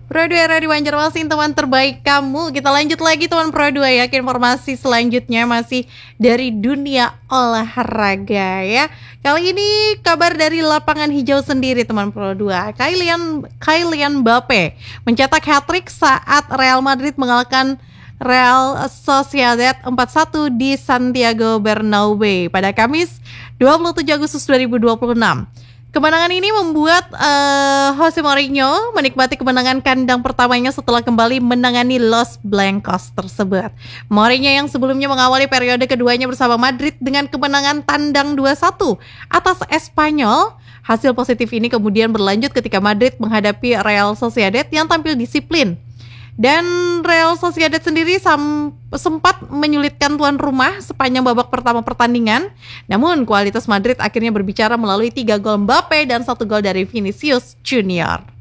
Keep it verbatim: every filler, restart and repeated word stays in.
Pro dua Radio Banjarmasin, teman terbaik kamu. Kita lanjut lagi teman Pro dua ya. Informasi selanjutnya masih dari dunia olahraga ya. Kali ini kabar dari lapangan hijau sendiri teman Pro dua. Kylian Kylian Mbappe mencetak hat-trick saat Real Madrid mengalahkan Real Sociedad empat satu di Santiago Bernabeu pada Kamis dua puluh tujuh Agustus dua ribu dua puluh enam. Kemenangan ini membuat uh, Jose Mourinho menikmati kemenangan kandang pertamanya setelah kembali menangani Los Blancos tersebut. Mourinho yang sebelumnya mengawali periode keduanya bersama Madrid dengan kemenangan tandang dua satu atas Espanyol. Hasil positif ini kemudian berlanjut ketika Madrid menghadapi Real Sociedad yang tampil disiplin. Dan Real Sociedad sendiri sam- sempat menyulitkan tuan rumah sepanjang babak pertama pertandingan. Namun kualitas Madrid akhirnya berbicara melalui tiga gol Mbappe dan satu gol dari Vinicius Junior.